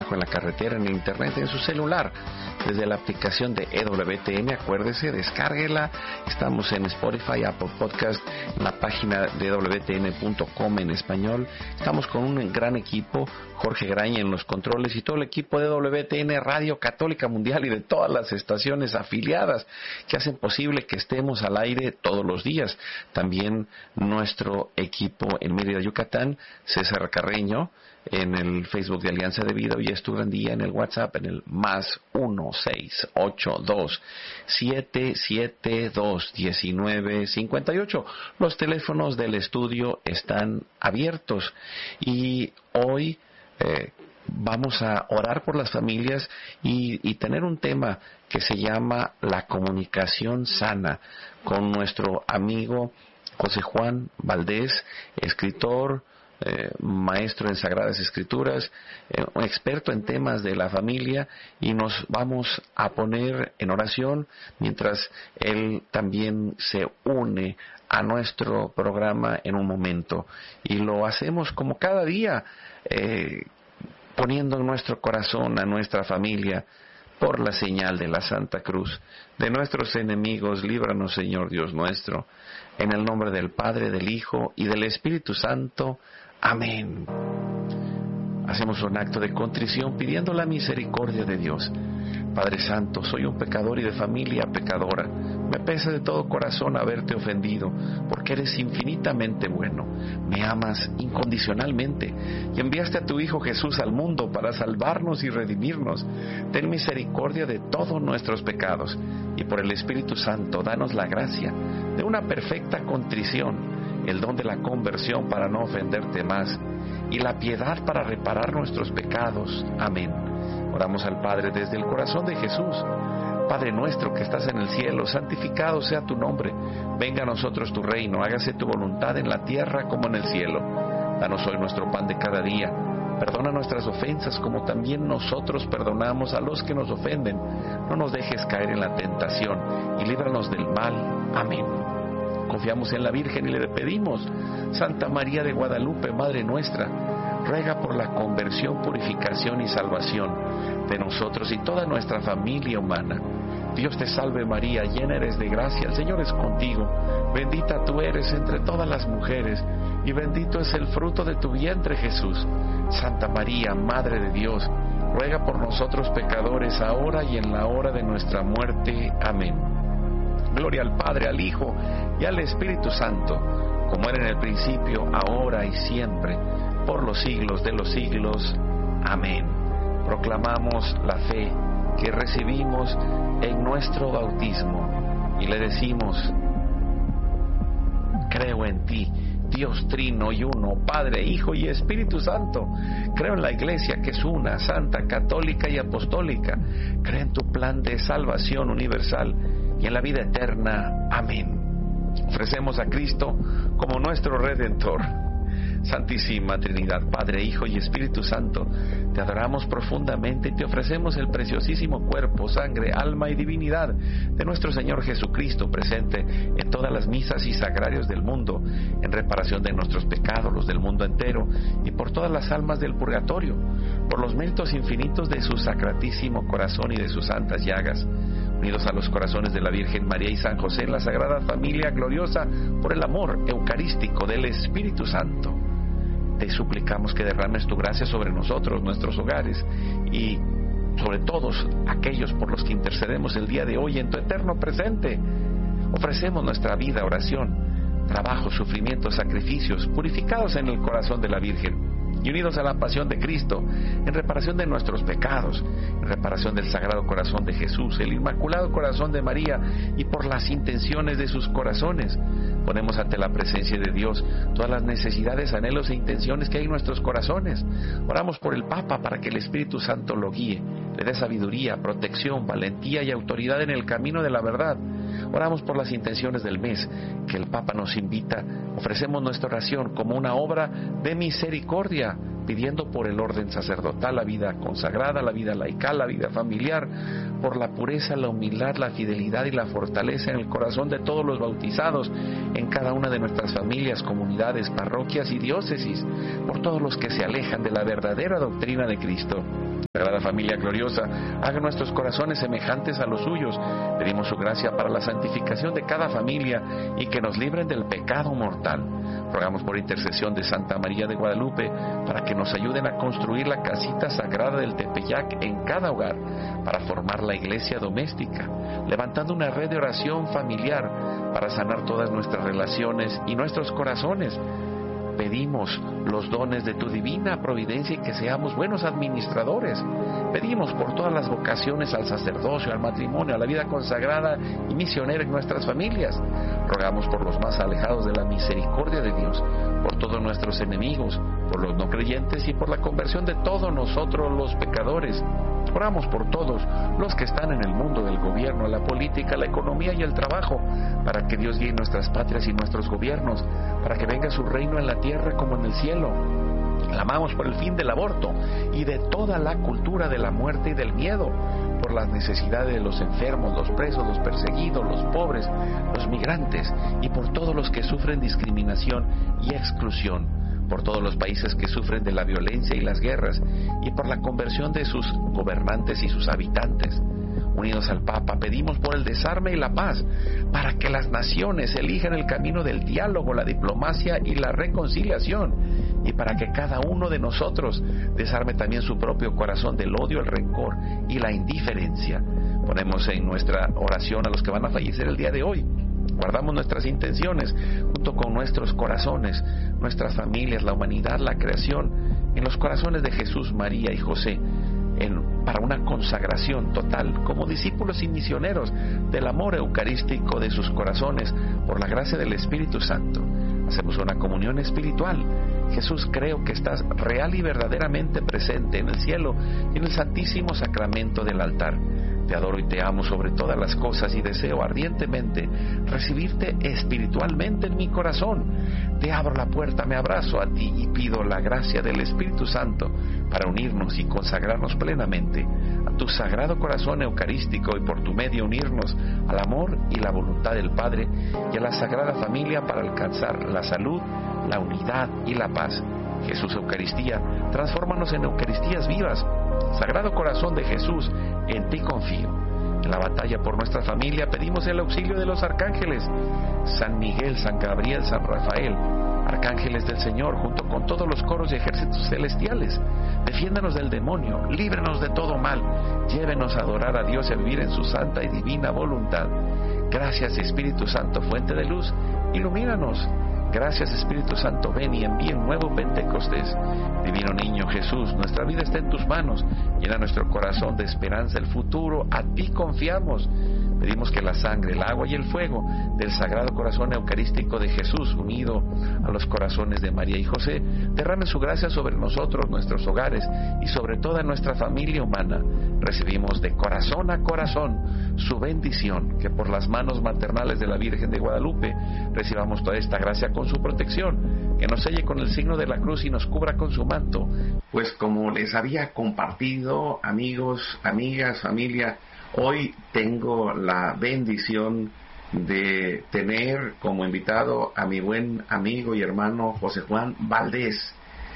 trabajo, en la carretera, en el internet, en su celular, desde la aplicación de EWTN. Acuérdese, descárguela. Estamos en Spotify, Apple Podcast, en la página de EWTN.com en español. Estamos con un gran equipo, Jorge Graña en los controles y todo el equipo de EWTN Radio Católica Mundial y de todas las estaciones afiliadas que hacen posible que estemos al aire todos los días. También nuestro equipo en Mérida, Yucatán, César Carreño, en el Facebook de Alianza de Vida. Hoy es tu gran día. En el WhatsApp, en el más 1-682-772-1958. Los teléfonos del estudio están abiertos y hoy vamos a orar por las familias y tener un tema que se llama la comunicación sana con nuestro amigo José Juan Valdés, escritor, maestro en Sagradas Escrituras, un experto en temas de la familia, y nos vamos a poner en oración mientras él también se une a nuestro programa en un momento, y lo hacemos como cada día, poniendo en nuestro corazón a nuestra familia. Por la señal de la Santa Cruz de nuestros enemigos, líbranos, Señor Dios nuestro, en el nombre del Padre, del Hijo y del Espíritu Santo. Amén. Hacemos un acto de contrición pidiendo la misericordia de Dios. Padre Santo, soy un pecador y de familia pecadora. Me pesa de todo corazón haberte ofendido, porque eres infinitamente bueno. Me amas incondicionalmente y enviaste a tu Hijo Jesús al mundo para salvarnos y redimirnos. Ten misericordia de todos nuestros pecados y por el Espíritu Santo danos la gracia de una perfecta contrición, el don de la conversión para no ofenderte más y la piedad para reparar nuestros pecados. Amén. Oramos al Padre desde el corazón de Jesús. Padre nuestro que estás en el cielo, santificado sea tu nombre. Venga a nosotros tu reino, hágase tu voluntad en la tierra como en el cielo. Danos hoy nuestro pan de cada día. Perdona nuestras ofensas como también nosotros perdonamos a los que nos ofenden. No nos dejes caer en la tentación y líbranos del mal. Amén. Confiamos en la Virgen y le pedimos: Santa María de Guadalupe, Madre nuestra, ruega por la conversión, purificación y salvación de nosotros y toda nuestra familia humana. Dios te salve María, llena eres de gracia, el Señor es contigo. Bendita tú eres entre todas las mujeres y bendito es el fruto de tu vientre, Jesús. Santa María, Madre de Dios, ruega por nosotros pecadores, ahora y en la hora de nuestra muerte. Amén. Gloria al Padre, al Hijo y al Espíritu Santo, como era en el principio, ahora y siempre, por los siglos de los siglos. Amén. Proclamamos la fe que recibimos en nuestro bautismo y le decimos: creo en ti, Dios trino y uno, Padre, Hijo y Espíritu Santo. Creo en la Iglesia que es una, santa, católica y apostólica. Creo en tu plan de salvación universal y en la vida eterna. Amén. Ofrecemos a Cristo como nuestro Redentor. Santísima Trinidad, Padre, Hijo y Espíritu Santo, te adoramos profundamente y te ofrecemos el preciosísimo cuerpo, sangre, alma y divinidad de nuestro Señor Jesucristo, presente en todas las misas y sagrarios del mundo, en reparación de nuestros pecados, los del mundo entero, y por todas las almas del purgatorio, por los méritos infinitos de su sacratísimo corazón y de sus santas llagas, unidos a los corazones de la Virgen María y San José en la Sagrada Familia gloriosa, por el amor eucarístico del Espíritu Santo. Te suplicamos que derrames tu gracia sobre nosotros, nuestros hogares y sobre todos aquellos por los que intercedemos el día de hoy en tu eterno presente. Ofrecemos nuestra vida, oración, trabajo, sufrimientos, sacrificios, purificados en el corazón de la Virgen y unidos a la pasión de Cristo, en reparación de nuestros pecados, en reparación del Sagrado Corazón de Jesús, el Inmaculado Corazón de María y por las intenciones de sus corazones. Ponemos ante la presencia de Dios todas las necesidades, anhelos e intenciones que hay en nuestros corazones. Oramos por el Papa para que el Espíritu Santo lo guíe, le dé sabiduría, protección, valentía y autoridad en el camino de la verdad. Oramos por las intenciones del mes que el Papa nos invita. Ofrecemos nuestra oración como una obra de misericordia, pidiendo por el orden sacerdotal, la vida consagrada, la vida laical, la vida familiar, por la pureza, la humildad, la fidelidad y la fortaleza en el corazón de todos los bautizados en cada una de nuestras familias, comunidades, parroquias y diócesis, por todos los que se alejan de la verdadera doctrina de Cristo. Sagrada Familia Gloriosa, haga nuestros corazones semejantes a los suyos. Pedimos su gracia para la santificación de cada familia y que nos libren del pecado mortal. Rogamos por intercesión de Santa María de Guadalupe para que nos ayuden a construir la casita sagrada del Tepeyac en cada hogar, para formar la iglesia doméstica, levantando una red de oración familiar para sanar todas nuestras relaciones y nuestros corazones. Pedimos los dones de tu divina providencia y que seamos buenos administradores. Pedimos por todas las vocaciones al sacerdocio, al matrimonio, a la vida consagrada y misionera en nuestras familias. Rogamos por los más alejados de la misericordia de Dios, por todos nuestros enemigos, por los no creyentes y por la conversión de todos nosotros los pecadores. Oramos por todos los que están en el mundo del gobierno, la política, la economía y el trabajo, para que Dios guíe nuestras patrias y nuestros gobiernos, para que venga su reino en la tierra como en el cielo. Clamamos por el fin del aborto y de toda la cultura de la muerte y del miedo, por las necesidades de los enfermos, los presos, los perseguidos, los pobres, los migrantes y por todos los que sufren discriminación y exclusión, por todos los países que sufren de la violencia y las guerras, y por la conversión de sus gobernantes y sus habitantes. Unidos al Papa, pedimos por el desarme y la paz, para que las naciones elijan el camino del diálogo, la diplomacia y la reconciliación, y para que cada uno de nosotros desarme también su propio corazón del odio, el rencor y la indiferencia. Ponemos en nuestra oración a los que van a fallecer el día de hoy. Guardamos nuestras intenciones junto con nuestros corazones, nuestras familias, la humanidad, la creación, en los corazones de Jesús, María y José, para una consagración total como discípulos y misioneros del amor eucarístico de sus corazones por la gracia del Espíritu Santo. Hacemos una comunión espiritual. Jesús, creo que estás real y verdaderamente presente en el cielo y en el santísimo sacramento del altar. Te adoro y te amo sobre todas las cosas y deseo ardientemente recibirte espiritualmente en mi corazón. Te abro la puerta, me abrazo a ti y pido la gracia del Espíritu Santo para unirnos y consagrarnos plenamente a tu sagrado corazón eucarístico y por tu medio unirnos al amor y la voluntad del Padre y a la Sagrada Familia para alcanzar la salud, la unidad y la paz. Jesús Eucaristía, transfórmanos en Eucaristías vivas. Sagrado Corazón de Jesús, en ti confío. En la batalla por nuestra familia pedimos el auxilio de los arcángeles, San Miguel, San Gabriel, San Rafael, arcángeles del Señor, junto con todos los coros y ejércitos celestiales. Defiéndanos del demonio, líbranos de todo mal, llévenos a adorar a Dios y a vivir en su santa y divina voluntad. Gracias, Espíritu Santo, fuente de luz, ilumínanos. Gracias, Espíritu Santo, ven y envía un nuevo Pentecostés. Divino Niño Jesús, nuestra vida está en tus manos. Llena nuestro corazón de esperanza el futuro. A ti confiamos. Pedimos que la sangre, el agua y el fuego del Sagrado Corazón Eucarístico de Jesús, unido a los corazones de María y José, derrame su gracia sobre nosotros, nuestros hogares y sobre toda nuestra familia humana. Recibimos de corazón a corazón su bendición, que por las manos maternales de la Virgen de Guadalupe recibamos toda esta gracia con su protección, que nos selle con el signo de la cruz y nos cubra con su manto. Pues como les había compartido, amigos, amigas, familia, hoy tengo la bendición de tener como invitado a mi buen amigo y hermano José Juan Valdés,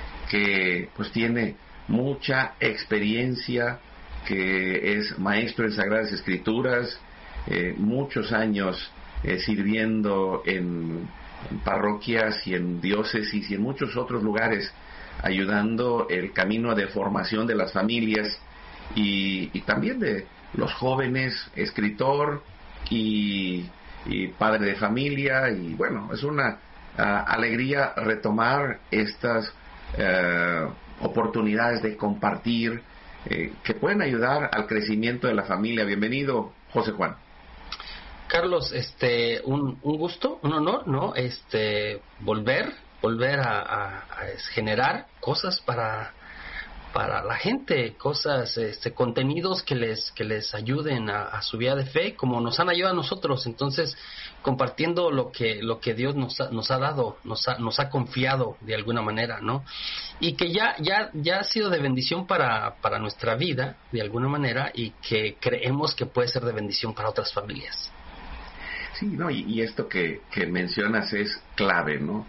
que pues tiene mucha experiencia, que es maestro en Sagradas Escrituras, muchos años sirviendo en parroquias y en diócesis y en muchos otros lugares, ayudando el camino de formación de las familias y también de los jóvenes, escritor y padre de familia. Y bueno, es una alegría retomar estas oportunidades de compartir que pueden ayudar al crecimiento de la familia. Bienvenido, José Juan. Carlos, un gusto, un honor, ¿no? Volver a generar cosas para la gente, cosas, contenidos que les ayuden a su vida de fe, como nos han ayudado a nosotros. Entonces, compartiendo lo que Dios nos ha dado, nos ha confiado de alguna manera, ¿no? Y que ya ha sido de bendición para nuestra vida, de alguna manera, y que creemos que puede ser de bendición para otras familias. Sí, no, y esto que mencionas es clave, ¿no?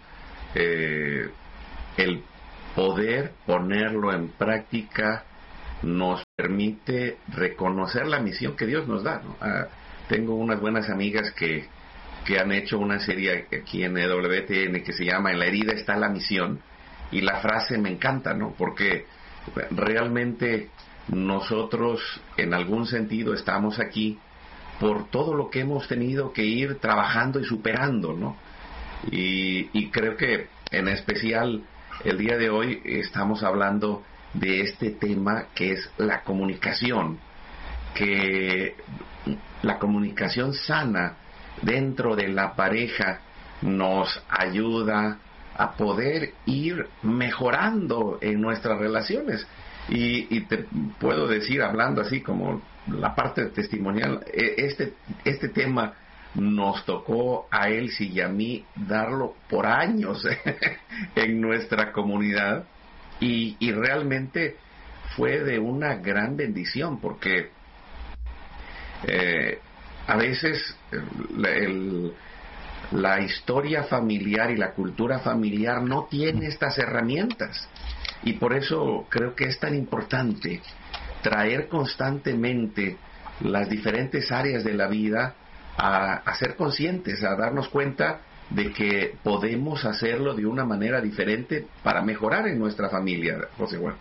El poder ponerlo en práctica nos permite reconocer la misión que Dios nos da, ¿no? Tengo unas buenas amigas que han hecho una serie aquí en EWTN que se llama "En la herida está la misión", y la frase me encanta, ¿no? Porque realmente nosotros en algún sentido estamos aquí por todo lo que hemos tenido que ir trabajando y superando, ¿no? Y creo que en especial el día de hoy estamos hablando de este tema que es la comunicación, que la comunicación sana dentro de la pareja nos ayuda a poder ir mejorando en nuestras relaciones. Y te puedo decir, hablando así como la parte testimonial, este tema nos tocó a Elsie y a mí darlo por años en nuestra comunidad, y realmente fue de una gran bendición, porque a veces la historia familiar y la cultura familiar no tiene estas herramientas, y por eso creo que es tan importante traer constantemente las diferentes áreas de la vida a ser conscientes, a darnos cuenta de que podemos hacerlo de una manera diferente para mejorar en nuestra familia, José Juan.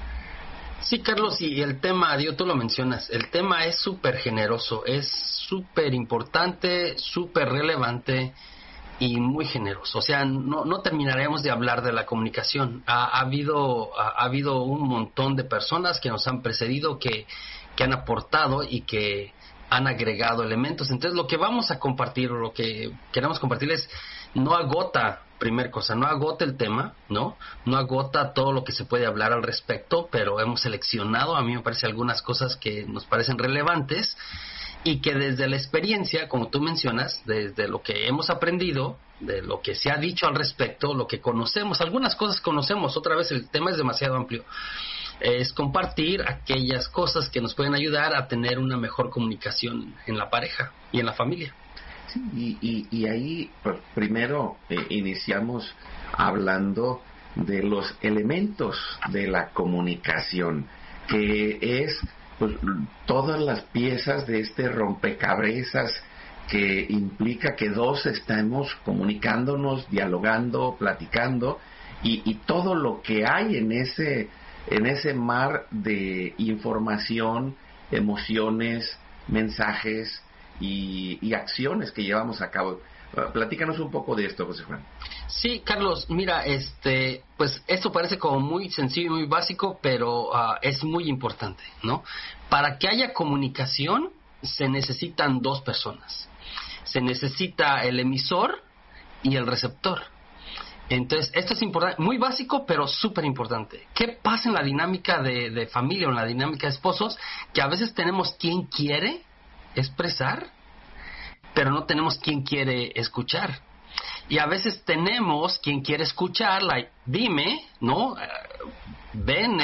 Sí, Carlos, y el tema, Dios, tú lo mencionas, el tema es súper generoso, es súper importante, súper relevante y muy generoso. O sea, no terminaremos de hablar de la comunicación. Ha habido un montón de personas que nos han precedido, que han aportado y que han agregado elementos. Entonces, lo que vamos a compartir, o lo que queremos compartirles, no agota, primer cosa, no agota el tema, no agota todo lo que se puede hablar al respecto, pero hemos seleccionado, a mí me parece, algunas cosas que nos parecen relevantes, y que desde la experiencia, como tú mencionas, desde lo que hemos aprendido, de lo que se ha dicho al respecto, lo que conocemos, algunas cosas conocemos, otra vez el tema es demasiado amplio, es compartir aquellas cosas que nos pueden ayudar a tener una mejor comunicación en la pareja y en la familia. Sí, y ahí pues, primero iniciamos hablando de los elementos de la comunicación, que es pues, todas las piezas de este rompecabezas que implica que dos estamos comunicándonos, dialogando, platicando, y todo lo que hay en ese mar de información, emociones, mensajes y acciones que llevamos a cabo. Platícanos un poco de esto, José Juan. Sí, Carlos, mira, pues esto parece como muy sencillo y muy básico, pero es muy importante, ¿no? Para que haya comunicación se necesitan dos personas. Se necesita el emisor y el receptor. Entonces, esto es importante, muy básico, pero súper importante. ¿Qué pasa en la dinámica de familia o en la dinámica de esposos? Que a veces tenemos quien quiere expresar, pero no tenemos quien quiere escuchar. Y a veces tenemos quien quiere escuchar, dime, ¿no? Ven,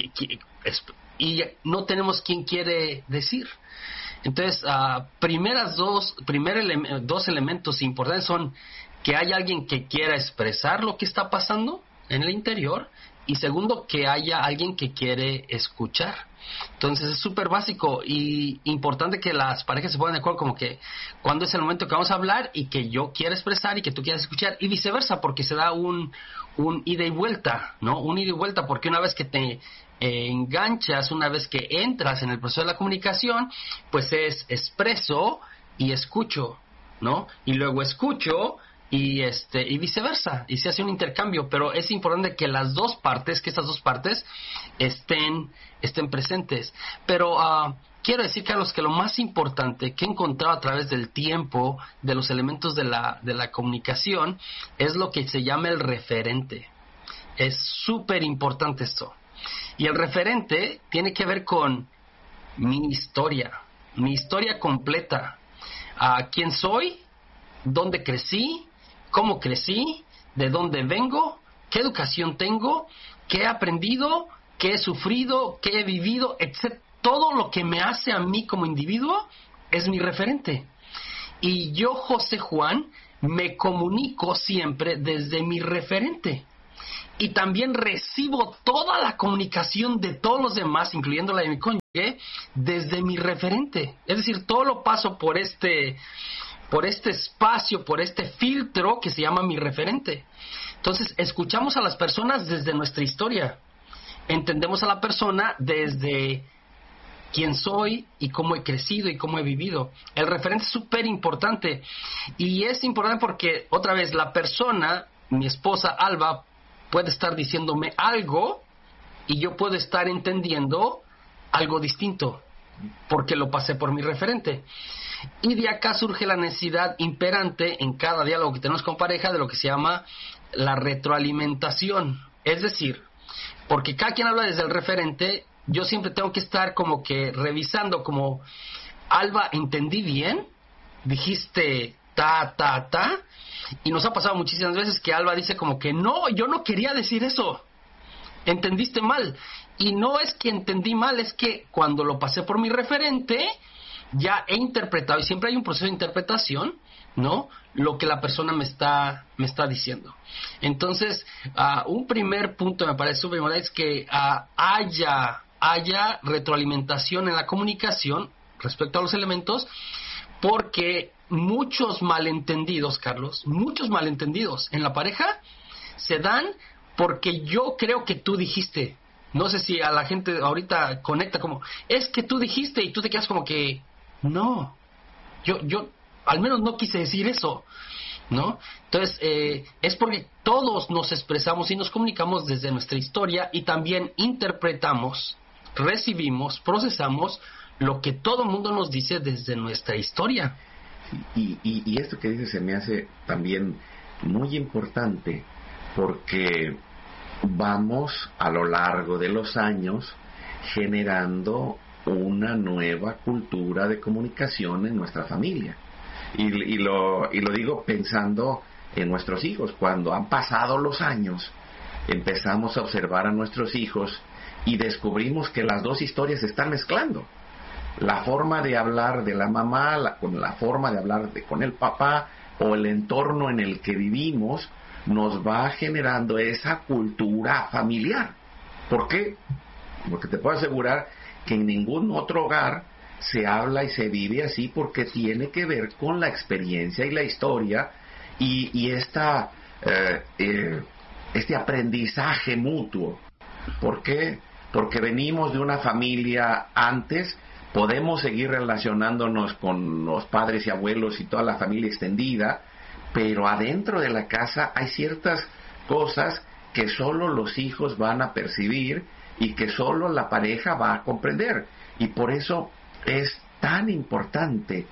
y no tenemos quien quiere decir. Entonces, dos elementos importantes son que haya alguien que quiera expresar lo que está pasando en el interior, y segundo, que haya alguien que quiere escuchar. Entonces es súper básico y importante que las parejas se pongan de acuerdo, como que cuando es el momento que vamos a hablar y que yo quiera expresar y que tú quieras escuchar, y viceversa, porque se da un ida y vuelta, ¿no? Un ida y vuelta, porque una vez que te enganchas, una vez que entras en el proceso de la comunicación, pues es expreso y escucho, ¿no? Y luego escucho y viceversa, y se hace un intercambio, pero es importante que estas dos partes estén presentes. Pero quiero decir, Carlos, que lo más importante que he encontrado a través del tiempo de los elementos de la comunicación es lo que se llama el referente. Es súper importante esto. Y el referente tiene que ver con mi historia completa. ¿Quién soy? ¿Dónde crecí? ¿Cómo crecí? ¿De dónde vengo? ¿Qué educación tengo? ¿Qué he aprendido? ¿Qué he sufrido? ¿Qué he vivido? Etc. Todo lo que me hace a mí como individuo es mi referente. Y yo, José Juan, me comunico siempre desde mi referente. Y también recibo toda la comunicación de todos los demás, incluyendo la de mi cónyuge, desde mi referente. Es decir, todo lo paso por este espacio, por este filtro que se llama mi referente. Entonces, escuchamos a las personas desde nuestra historia. Entendemos a la persona desde quién soy y cómo he crecido y cómo he vivido. El referente es súper importante. Y es importante porque, otra vez, la persona, mi esposa Alba, puede estar diciéndome algo y yo puedo estar entendiendo algo distinto porque lo pasé por mi referente. Y de acá surge la necesidad imperante en cada diálogo que tenemos con pareja de lo que se llama la retroalimentación. Es decir, porque cada quien habla desde el referente, yo siempre tengo que estar como que revisando como, Alba, ¿entendí bien? Dijiste ta, y nos ha pasado muchísimas veces que Alba dice como que no, yo no quería decir eso, entendiste mal. Y no es que entendí mal, es que cuando lo pasé por mi referente, ya he interpretado, y siempre hay un proceso de interpretación, ¿no? Lo que la persona me está diciendo. Entonces, un primer punto me parece súper importante es que haya retroalimentación en la comunicación respecto a los elementos, porque muchos malentendidos, Carlos, muchos malentendidos en la pareja se dan porque yo creo que tú dijiste. No sé si a la gente ahorita conecta como, es que tú dijiste, y tú te quedas como que, no, yo al menos no quise decir eso, ¿no? Entonces, es porque todos nos expresamos y nos comunicamos desde nuestra historia y también interpretamos, recibimos, procesamos lo que todo el mundo nos dice desde nuestra historia. Y esto que dices se me hace también muy importante porque vamos a lo largo de los años generando una nueva cultura de comunicación en nuestra familia. Y lo digo pensando en nuestros hijos. Cuando han pasado los años, empezamos a observar a nuestros hijos y descubrimos que las dos historias se están mezclando. La forma de hablar de la mamá con la forma de hablar con el papá o el entorno en el que vivimos nos va generando esa cultura familiar. ¿Por qué? Porque te puedo asegurar que en ningún otro hogar se habla y se vive así, porque tiene que ver con la experiencia y la historia y este aprendizaje mutuo. ¿Por qué? Porque venimos de una familia antes, podemos seguir relacionándonos con los padres y abuelos y toda la familia extendida, pero adentro de la casa hay ciertas cosas que solo los hijos van a percibir y que solo la pareja va a comprender. Y por eso es tan importante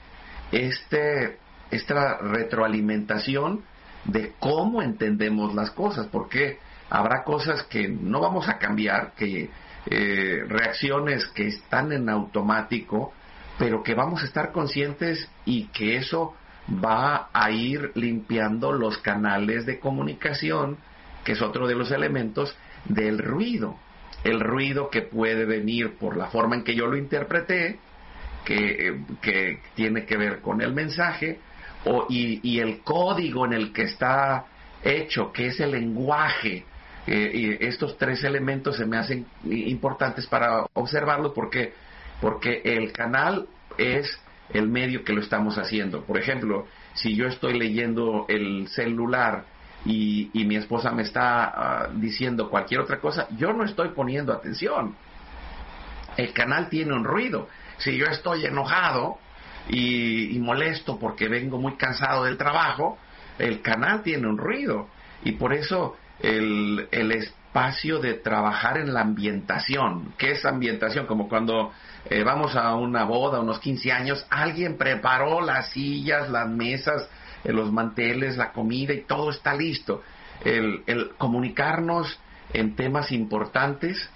esta retroalimentación de cómo entendemos las cosas, porque habrá cosas que no vamos a cambiar, que reacciones que están en automático, pero que vamos a estar conscientes y que eso va a ir limpiando los canales de comunicación, que es otro de los elementos del ruido. El ruido que puede venir por la forma en que yo lo interpreté, que tiene que ver con el mensaje, y el código en el que está hecho, que es el lenguaje. Y estos tres elementos se me hacen importantes para observarlos porque el canal es el medio que lo estamos haciendo. Por ejemplo, si yo estoy leyendo el celular y mi esposa me está diciendo cualquier otra cosa, yo no estoy poniendo atención. El canal tiene un ruido. Si yo estoy enojado y molesto porque vengo muy cansado del trabajo, el canal tiene un ruido. Y por eso el espacio de trabajar en la ambientación. ¿Qué es ambientación? Como cuando vamos a una boda, unos 15 años, alguien preparó las sillas, las mesas, los manteles, la comida y todo está listo. El comunicarnos en temas importantes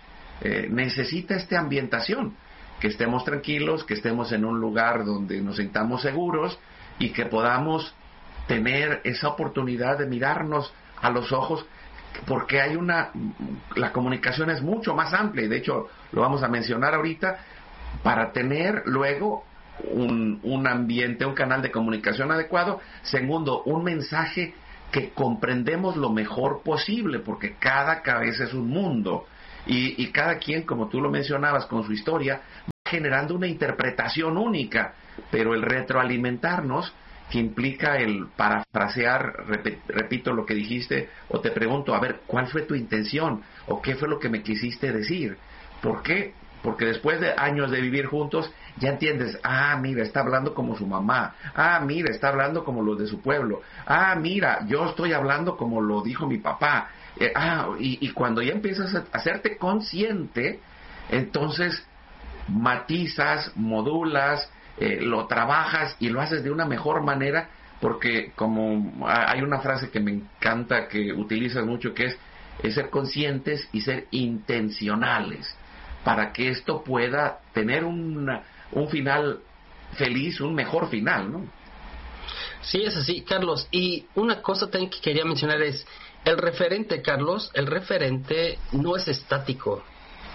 necesita esta ambientación, que estemos tranquilos, que estemos en un lugar donde nos sintamos seguros y que podamos tener esa oportunidad de mirarnos a los ojos, porque la comunicación es mucho más amplia, y de hecho lo vamos a mencionar ahorita, para tener luego un ambiente, un canal de comunicación adecuado. Segundo, un mensaje que comprendemos lo mejor posible, porque cada cabeza es un mundo, y cada quien, como tú lo mencionabas, con su historia, va generando una interpretación única, pero el retroalimentarnos, que implica el parafrasear, repito lo que dijiste, o te pregunto, a ver, ¿cuál fue tu intención? ¿O qué fue lo que me quisiste decir? ¿Por qué? Porque después de años de vivir juntos, ya entiendes, mira, está hablando como su mamá, mira, está hablando como los de su pueblo, mira, yo estoy hablando como lo dijo mi papá, y cuando ya empiezas a hacerte consciente, entonces matizas, modulas, lo trabajas y lo haces de una mejor manera, porque como hay una frase que me encanta que utilizas mucho, que es ser conscientes y ser intencionales, para que esto pueda tener un final feliz, un mejor final, ¿no? Sí, es así, Carlos. Y una cosa también que quería mencionar es, el referente, Carlos, el referente no es estático.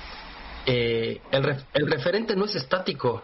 El referente no es estático.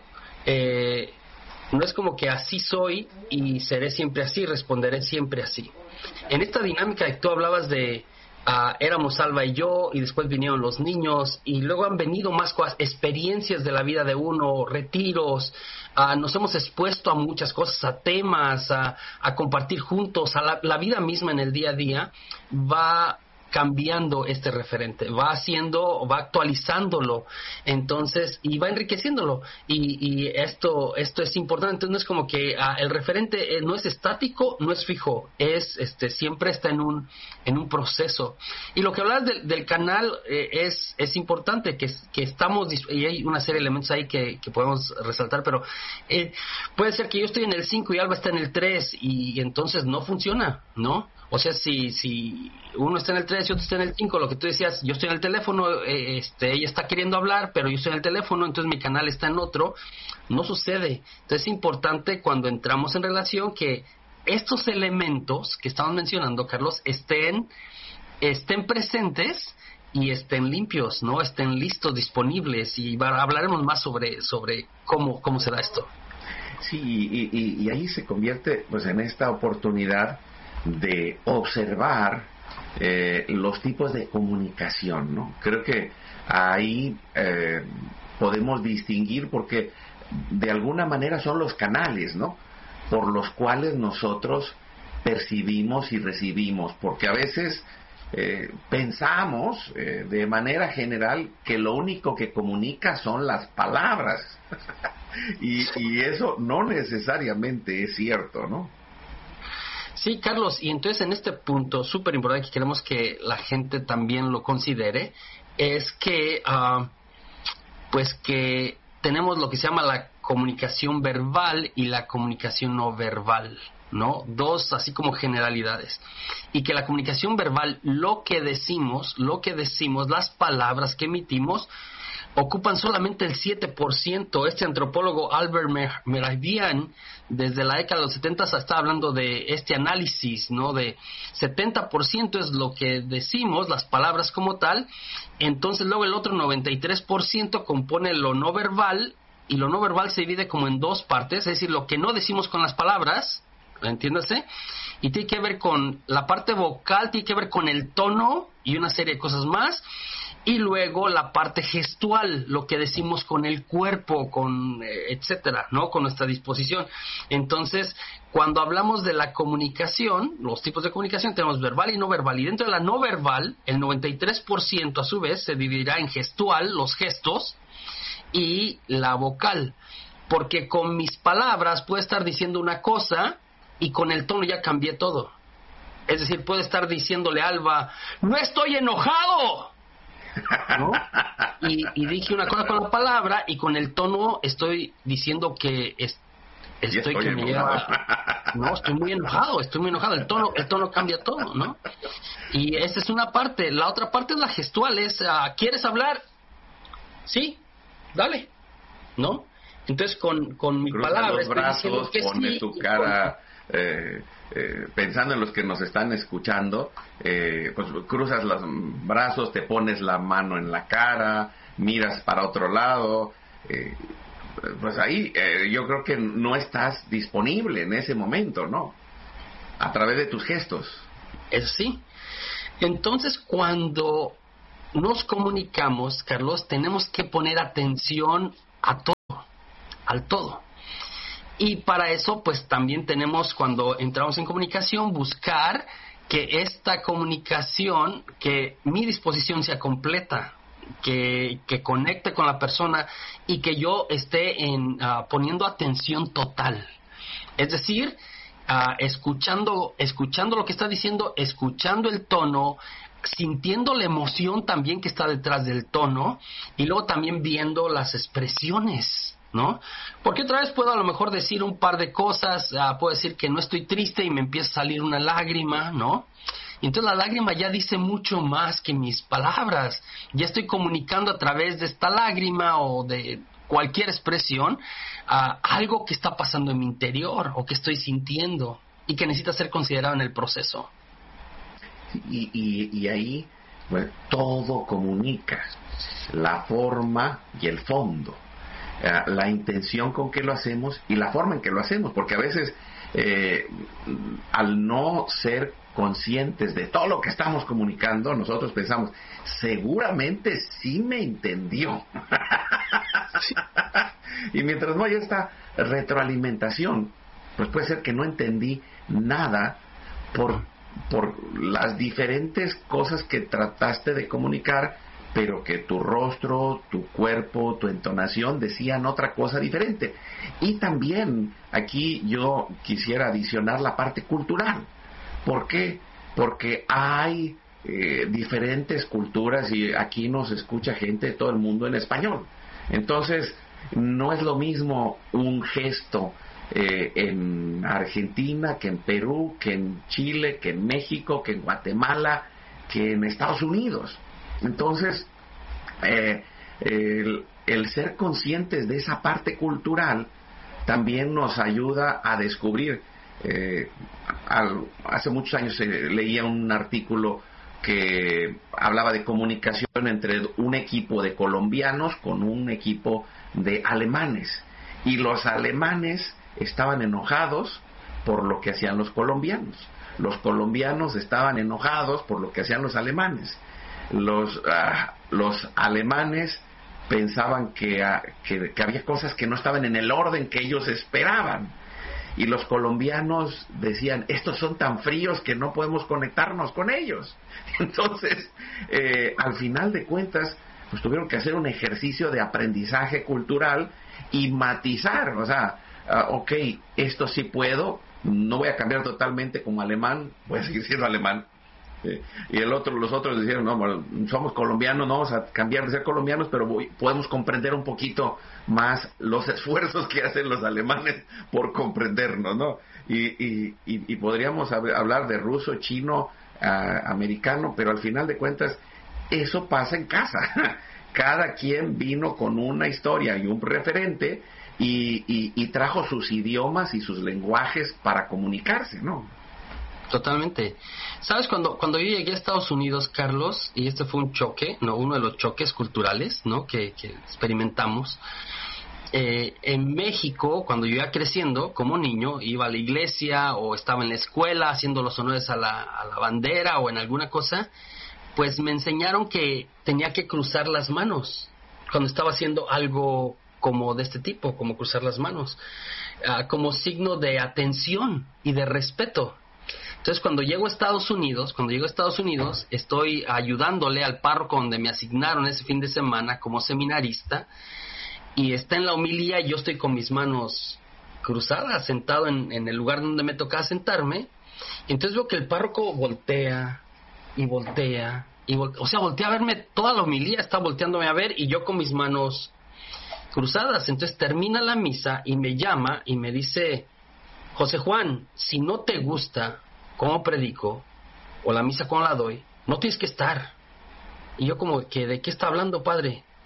No es como que así soy y seré siempre así, responderé siempre así. En esta dinámica que tú hablabas de éramos Alba y yo, y después vinieron los niños, y luego han venido más cosas, experiencias de la vida de uno, retiros, nos hemos expuesto a muchas cosas, a temas, a compartir juntos, a la vida misma en el día a día, va cambiando este referente, va actualizándolo, entonces, y va enriqueciéndolo, y esto es importante. Entonces no es como que el referente no es estático, no es fijo, siempre está en un proceso. Y lo que hablas del canal es importante, que estamos, y hay una serie de elementos ahí que podemos resaltar, pero puede ser que yo estoy en el 5 y Alba está en el 3, y entonces no funciona, ¿no? O sea, si uno está en el 3 y otro está en el 5, lo que tú decías, yo estoy en el teléfono, ella está queriendo hablar, pero yo estoy en el teléfono, entonces mi canal está en otro, no sucede. Entonces es importante cuando entramos en relación que estos elementos que estamos mencionando, Carlos, estén presentes y estén limpios, ¿no? Estén listos, disponibles, y hablaremos más sobre cómo se da esto. Sí, y ahí se convierte pues en esta oportunidad de observar los tipos de comunicación, ¿no? Creo que ahí podemos distinguir, porque de alguna manera son los canales, ¿no?, por los cuales nosotros percibimos y recibimos, porque a veces pensamos de manera general que lo único que comunica son las palabras y eso no necesariamente es cierto, ¿no? Sí, Carlos, y entonces en este punto súper importante que queremos que la gente también lo considere, es que pues que tenemos lo que se llama la comunicación verbal y la comunicación no verbal, ¿no? Dos así como generalidades. Y que la comunicación verbal, lo que decimos, las palabras que emitimos, ocupan solamente el 7%. Este antropólogo Albert Mehrabian, desde la década de los 70 está hablando de este análisis, ¿no? De 70% es lo que decimos, las palabras como tal. Entonces luego el otro 93% compone lo no verbal, y lo no verbal se divide como en dos partes, es decir, lo que no decimos con las palabras, entiéndase, y tiene que ver con la parte vocal, tiene que ver con el tono y una serie de cosas más. Y luego la parte gestual, lo que decimos con el cuerpo, con etcétera, ¿no? Con nuestra disposición. Entonces, cuando hablamos de la comunicación, los tipos de comunicación, tenemos verbal y no verbal. Y dentro de la no verbal, el 93% a su vez se dividirá en gestual, los gestos, y la vocal. Porque con mis palabras puedo estar diciendo una cosa y con el tono ya cambié todo. Es decir, puedo estar diciéndole a Alba, ¡no estoy enojado!, ¿no? Y dije una cosa con la palabra, y con el tono estoy diciendo que estoy que me lleva, no, estoy muy enojado, el tono cambia todo, ¿no? Y esa es una parte. La otra parte es la gestual, es ¿quieres hablar? sí, dale, ¿no? Entonces con mi Cruza palabra los estoy diciendo brazos, que pone sí, tu cara, pensando en los que nos están escuchando, pues cruzas los brazos, te pones la mano en la cara, miras para otro lado, pues ahí yo creo que no estás disponible en ese momento, ¿no? A través de tus gestos. es sí. Entonces, cuando nos comunicamos, Carlos, tenemos que poner atención a todo, al todo. Y para eso, pues también tenemos, cuando entramos en comunicación, buscar que esta comunicación, que mi disposición sea completa, que conecte con la persona y que yo esté poniendo atención total. Es decir, escuchando lo que está diciendo, escuchando el tono, sintiendo la emoción también que está detrás del tono, y luego también viendo las expresiones, ¿no? Porque otra vez puedo a lo mejor decir un par de cosas, puedo decir que no estoy triste y me empieza a salir una lágrima, ¿no? Y entonces la lágrima ya dice mucho más que mis palabras. Ya estoy comunicando a través de esta lágrima o de cualquier expresión algo que está pasando en mi interior o que estoy sintiendo y que necesita ser considerado en el proceso. Y ahí, pues, todo comunica, la forma y el fondo, la intención con que lo hacemos y la forma en que lo hacemos, porque a veces al no ser conscientes de todo lo que estamos comunicando, nosotros pensamos, seguramente sí me entendió. Y mientras no haya esta retroalimentación, pues puede ser que no entendí nada por las diferentes cosas que trataste de comunicar, pero que tu rostro, tu cuerpo, tu entonación decían otra cosa diferente. Y también aquí yo quisiera adicionar la parte cultural. ¿Por qué? Porque hay diferentes culturas y aquí nos escucha gente de todo el mundo en español. Entonces, no es lo mismo un gesto en Argentina, que en Perú, que en Chile, que en México, que en Guatemala, que en Estados Unidos. Entonces, el ser conscientes de esa parte cultural también nos ayuda a descubrir. Hace muchos años leía un artículo que hablaba de comunicación entre un equipo de colombianos con un equipo de alemanes, y los alemanes estaban enojados por lo que hacían los colombianos estaban enojados por lo que hacían los alemanes, los alemanes pensaban que había cosas que no estaban en el orden que ellos esperaban, y los colombianos decían, estos son tan fríos que no podemos conectarnos con ellos. Entonces, al final de cuentas, pues tuvieron que hacer un ejercicio de aprendizaje cultural y matizar, o sea, ok, esto sí puedo, no voy a cambiar totalmente como alemán, voy a seguir siendo alemán. Y los otros decían, no, bueno, somos colombianos, no vamos a cambiar de ser colombianos, pero podemos comprender un poquito más los esfuerzos que hacen los alemanes por comprendernos, ¿no? Y podríamos hablar de ruso, chino, americano, pero al final de cuentas eso pasa en casa. Cada quien vino con una historia y un referente y trajo sus idiomas y sus lenguajes para comunicarse, ¿no? Totalmente. ¿Sabes? Cuando yo llegué a Estados Unidos, Carlos, y este fue un choque, no, uno de los choques culturales, ¿no?, que experimentamos. En México, cuando yo iba creciendo como niño, iba a la iglesia o estaba en la escuela haciendo los honores a la bandera o en alguna cosa, pues me enseñaron que tenía que cruzar las manos cuando estaba haciendo algo como de este tipo, como cruzar las manos, como signo de atención y de respeto. Entonces, cuando llego a Estados Unidos, estoy ayudándole al párroco donde me asignaron ese fin de semana como seminarista, y está en la homilía y yo estoy con mis manos cruzadas, sentado en el lugar donde me tocaba sentarme. Entonces veo que el párroco voltea y voltea, o sea, voltea a verme toda la homilía, está volteándome a ver, y yo con mis manos cruzadas. Entonces termina la misa y me llama y me dice, José Juan, si no te gusta cómo predico o la misa cómo la doy, no tienes que estar. Y yo como que, ¿de qué está hablando, padre?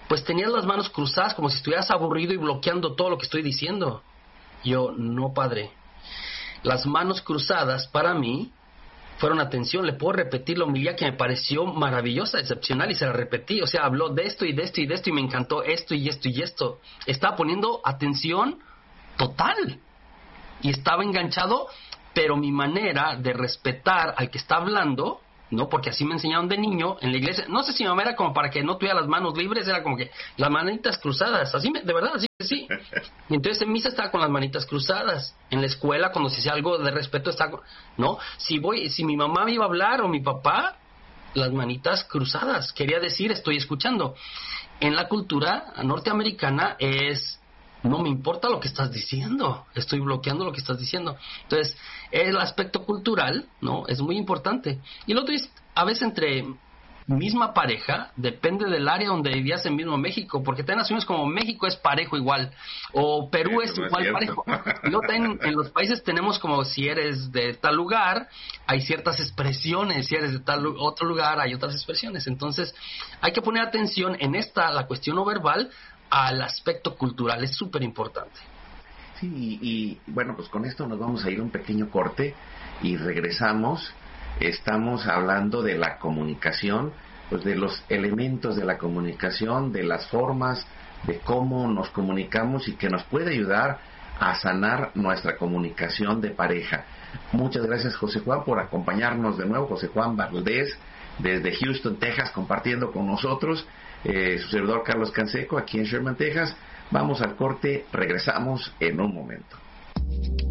pues tenías las manos cruzadas como si estuvieras aburrido y bloqueando todo lo que estoy diciendo. Yo, no, padre. Las manos cruzadas para mí fueron atención. Le puedo repetir la homilía que me pareció maravillosa, excepcional, y se la repetí. O sea, habló de esto y de esto y de esto y me encantó esto y esto y esto. Estaba poniendo atención total y estaba enganchado, pero mi manera de respetar al que está hablando, no, porque así me enseñaron de niño en la iglesia. No sé si mi mamá era como para que no tuviera las manos libres, era como que las manitas cruzadas, así de verdad, así que sí. Y entonces en misa estaba con las manitas cruzadas. En la escuela, cuando se hacía algo de respeto, estaba no, si mi mamá me iba a hablar o mi papá, las manitas cruzadas, quería decir estoy escuchando. En la cultura norteamericana no me importa lo que estás diciendo, estoy bloqueando lo que estás diciendo. Entonces, el aspecto cultural, ¿no?, es muy importante. Y lo otro es, a veces entre misma pareja, depende del área donde vivías en mismo México, porque hay naciones como México es parejo igual, o Perú es igual parejo. Y luego también en los países tenemos como si eres de tal lugar, hay ciertas expresiones, si eres de tal otro lugar, hay otras expresiones. Entonces, hay que poner atención en la cuestión no verbal, al aspecto cultural, es súper importante. Sí, y bueno, pues con esto nos vamos a ir a un pequeño corte y regresamos. Estamos hablando de la comunicación, pues de los elementos de la comunicación, de las formas, de cómo nos comunicamos y que nos puede ayudar a sanar nuestra comunicación de pareja. Muchas gracias, José Juan, por acompañarnos de nuevo. José Juan Valdés, desde Houston, Texas, compartiendo con nosotros. Su servidor Carlos Canseco, aquí en Sherman, Texas. Vamos al corte, regresamos en un momento.